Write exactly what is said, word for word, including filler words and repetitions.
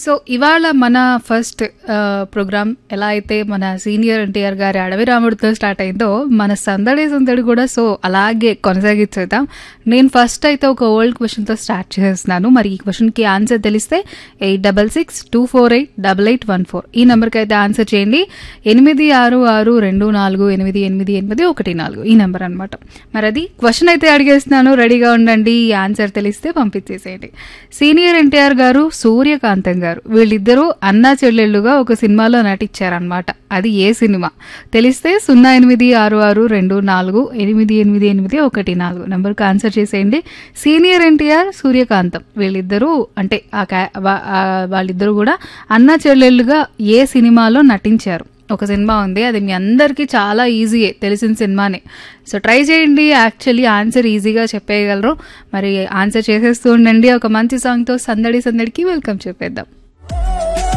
So ఇవాళ మన first programme ఎలా అయితే మన సీనియర్ ఎన్టీఆర్ గారి అడవి రాముడితో స్టార్ట్ అయిందో మన సందడి సందడి కూడా సో అలాగే కొనసాగించేద్దాం. నేను ఫస్ట్ అయితే ఒక ఓల్డ్ క్వశ్చన్తో స్టార్ట్ చేస్తున్నాను. మరి ఈ క్వశ్చన్కి ఆన్సర్ తెలిస్తే eight double six two four eight double eight one four ఈ నెంబర్కి అయితే ఆన్సర్ చేయండి. ఎనిమిది ఆరు ఆరు రెండు నాలుగు ఎనిమిది ఎనిమిది ఎనిమిది ఒకటి నాలుగు ఈ నెంబర్ అనమాట. మరి అది క్వశ్చన్ అయితే అడిగేస్తున్నాను, రెడీగా ఉండండి. ఈ ఆన్సర్ తెలిస్తే పంపించేసేయండి. సీనియర్ ఎన్టీఆర్ గారు, సూర్యకాంతం గారు వీళ్ళిద్దరూ అన్నా చెల్లెళ్ళుగా ఒక సినిమాలో నటించారనమాట. అది ఏ సినిమా తెలిస్తే సున్నా ఎనిమిది ఆరు ఆరు రెండు నాలుగు ఎనిమిది ఎనిమిది ఎనిమిది ఒకటి నాలుగు నెంబర్కి ఆన్సర్ చేసేయండి. సీనియర్ ఎన్టీఆర్, సూర్యకాంతం వీళ్ళిద్దరూ అంటే వాళ్ళిద్దరూ కూడా అన్నా చెల్లెళ్ళుగా ఏ సినిమాలో నటించారు? ఒక సినిమా ఉంది, అది మీ అందరికీ చాలా ఈజీయే, తెలిసిన సినిమానే. సో ట్రై చేయండి. యాక్చువల్లీ ఆన్సర్ ఈజీగా చెప్పేయగలరు. మరి ఆన్సర్ చేసేస్తూ ఉండండి. ఒక మంచి సాంగ్తో సందడి సందడికి వెల్కమ్ చెప్పేద్దాం.